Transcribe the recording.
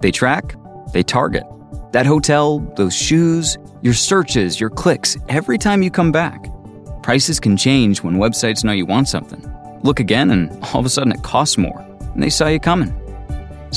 They track, they target. That hotel, those shoes, your searches, your clicks, every time you come back. Prices can change when websites know you want something. Look again and all of a sudden it costs more. And they saw you coming.